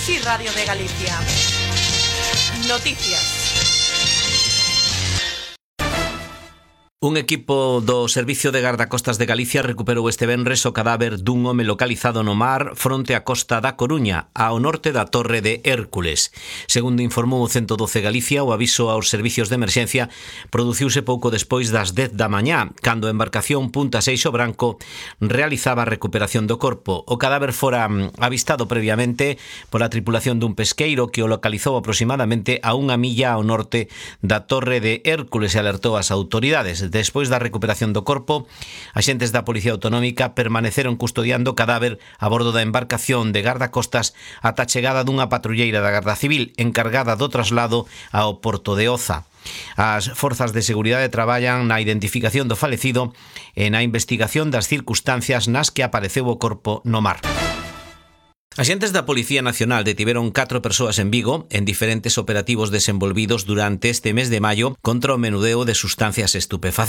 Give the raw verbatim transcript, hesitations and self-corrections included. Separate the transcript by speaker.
Speaker 1: Sí Radio de Galicia. Noticias.
Speaker 2: Un equipo do Servicio de Gardacostas de Galicia recuperou este venres o cadáver dun home localizado no mar fronte á costa da Coruña, ao norte da Torre de Hércules. Segundo informou o ciento doce Galicia, o aviso aos servicios de emerxencia produciuse pouco despois das dez da mañá, cando a embarcación Punta Seixo Branco realizaba a recuperación do corpo. O cadáver fora avistado previamente pola tripulación dun pesqueiro que o localizou aproximadamente a unha milla ao norte da Torre de Hércules e alertou as autoridades. Despois da recuperación do corpo, axentes da Policía Autonómica permaneceron custodiando o cadáver a bordo da embarcación de gardacostas ata a chegada dunha patrulleira da Garda Civil encargada do traslado ao porto de Oza. As forzas de seguridade traballan na identificación do falecido e na investigación das circunstancias nas que apareceu o corpo no mar. Axentes da Policía Nacional detiveron catro persoas en Vigo en diferentes operativos desenvolvidos durante este mes de maio contra o menudeo de sustancias estupefacentes.